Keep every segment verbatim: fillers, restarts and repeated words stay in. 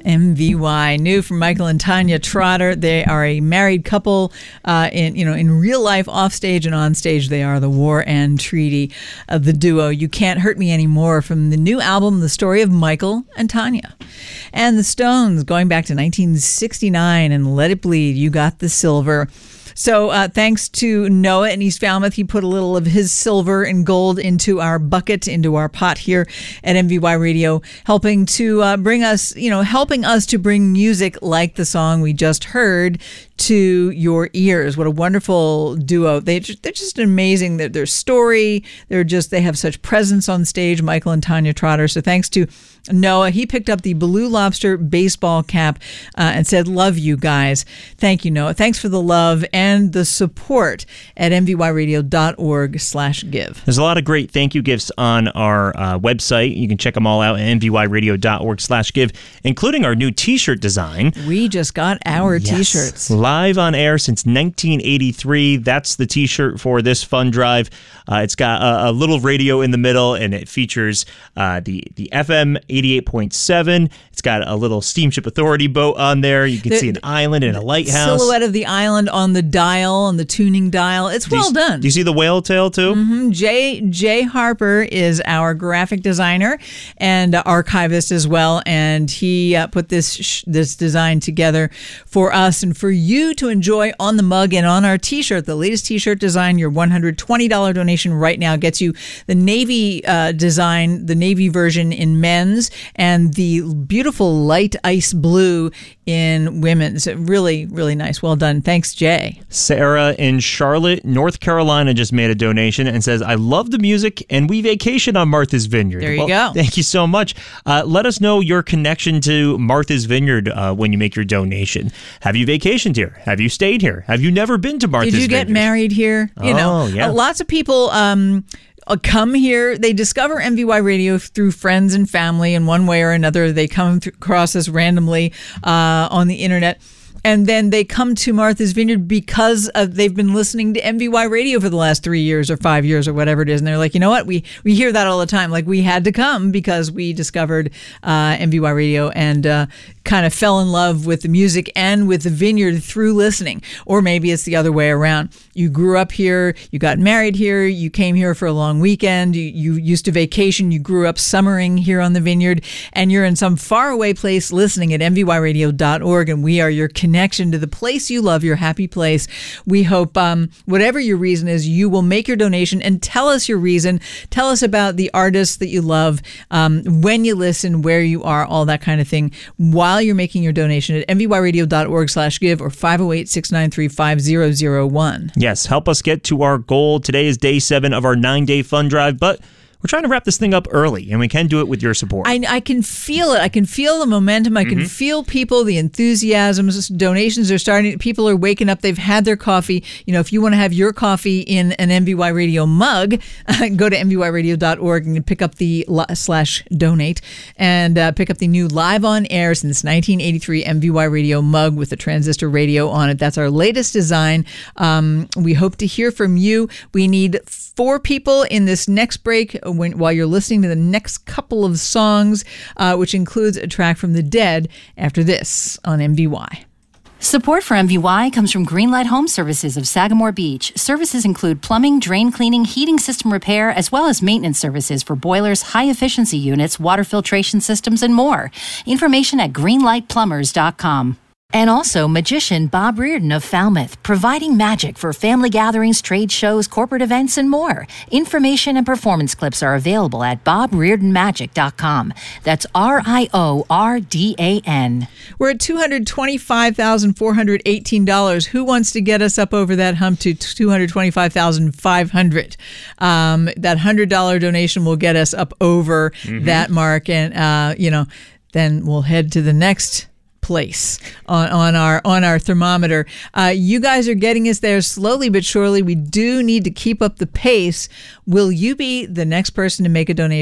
M V Y, new from Michael and Tanya Trotter. They are a married couple. Uh, in you know, in real life, off stage and on stage, they are the War and Treaty of the duo. You Can't Hurt Me Anymore from the new album, The Story of Michael and Tanya. And the Stones, going back to nineteen sixty-nine, and Let It Bleed. You Got the Silver. So uh, thanks to Noah in East Falmouth, he put a little of his silver and gold into our bucket, into our pot here at M V Y Radio, helping to uh, bring us, you know, helping us to bring music like the song we just heard to your ears. What a wonderful duo. They, they're just amazing. Their, their story, they're just, they have such presence on stage, Michael and Tanya Trotter. So thanks to Noah, he picked up the Blue Lobster baseball cap uh, and said, love you guys. Thank you, Noah. Thanks for the love and the support at mvyradio.org slash give. There's a lot of great thank you gifts on our uh, website. You can check them all out at mvyradio.org slash give, including our new t-shirt design. We just got our yes. t-shirts. Live on air since nineteen eighty-three. That's the t-shirt for this fund drive. Uh, it's got a, a little radio in the middle, and it features uh, the, the F M eighty-eight point seven. It's got a little Steamship Authority boat on there. You can the, see an island and a lighthouse. Silhouette of the island on the dial, on the tuning dial. It's do well you, done. Do you see the whale tail, too? Mm-hmm. Jay, Jay Harper is our graphic designer and archivist as well, and he uh, put this sh- this design together for us and for you to enjoy on the mug and on our t-shirt. The latest t-shirt design, your one hundred twenty dollars donation right now gets you the navy uh, design, the navy version in men's, and the beautiful light ice blue in women's. Really, really nice. Well done. Thanks, Jay. Sarah in Charlotte, North Carolina just made a donation and says, I love the music and we vacation on Martha's Vineyard. There you well, go. Thank you so much. Uh, let us know your connection to Martha's Vineyard uh, when you make your donation. Have you vacationed here? Have you stayed here? Have you never been to Martha's Vineyard? Did you get Vineyard? married here? You oh, know, yeah. uh, lots of people um, uh, come here. They discover M V Y Radio through friends and family in one way or another. They come th- across us randomly uh, on the internet. And then they come to Martha's Vineyard because of, they've been listening to M V Y Radio for the last three years or five years or whatever it is. And they're like, you know what? We we hear that all the time. Like, we had to come because we discovered uh, M V Y Radio and uh, kind of fell in love with the music and with the vineyard through listening. Or maybe it's the other way around. You grew up here, you got married here, you came here for a long weekend, you, you used to vacation, you grew up summering here on the vineyard, and you're in some faraway place listening at m v y radio dot org, and we are your connection to the place you love, your happy place. We hope um, whatever your reason is, you will make your donation and tell us your reason. Tell us about the artists that you love, um, when you listen, where you are, all that kind of thing, while you're making your donation at m v y radio dot org slash give or five oh eight, six nine three, five oh oh one. Yes, help us get to our goal. Today is day seven of our nine-day fund drive, but we're trying to wrap this thing up early, and we can do it with your support. I, I can feel it. I can feel the momentum. I can mm-hmm. feel people, the enthusiasm. Donations are starting. People are waking up. They've had their coffee. You know, if you want to have your coffee in an M V Y Radio mug, uh, go to m v y radio dot org and pick up the slash donate and uh, pick up the new live on air since nineteen eighty-three M V Y Radio mug with the transistor radio on it. That's our latest design. Um, we hope to hear from you. We need four people in this next break when, while you're listening to the next couple of songs, uh, which includes a track from The Dead after this on M V Y. Support for M V Y comes from Greenlight Home Services of Sagamore Beach. Services include plumbing, drain cleaning, heating system repair, as well as maintenance services for boilers, high-efficiency units, water filtration systems, and more. Information at greenlight plumbers dot com. And also magician Bob Reardon of Falmouth, providing magic for family gatherings, trade shows, corporate events, and more. Information and performance clips are available at bob reardon magic dot com. That's R I O R D A N. We're at two hundred twenty-five thousand four hundred eighteen dollars. Who wants to get us up over that hump to two hundred twenty-five thousand five hundred dollars? Um, that one hundred dollars donation will get us up over mm-hmm. that mark. And, uh, you know, then we'll head to the next place on, on our on our thermometer. Uh, you guys are getting us there slowly but surely. We do need to keep up the pace. Will you be the next person to make a donation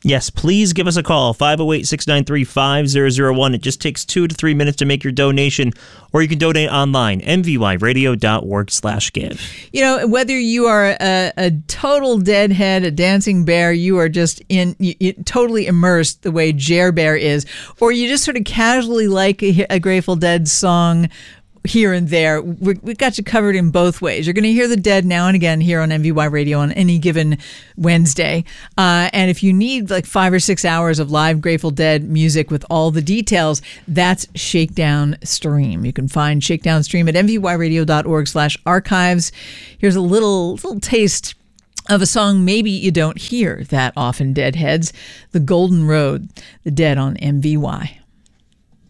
Yes, please give us a call, five oh eight, six nine three, five oh oh one. It just takes two to three minutes to make your donation, or you can donate online, m v y radio dot org slash give. You know, whether you are a, a total deadhead, a dancing bear, you are just in you, you, totally immersed the way Jer Bear is, or you just sort of casually like a, a Grateful Dead song here and there, we we got you covered in both ways. You're going to hear the Dead now and again here on M V Y Radio on any given Wednesday. Uh, and if you need like five or six hours of live Grateful Dead music with all the details, that's Shakedown Stream. You can find Shakedown Stream at m v y radio dot org slash archives. Here's a little little taste of a song maybe you don't hear that often, Deadheads. The Golden Road, the Dead on M V Y.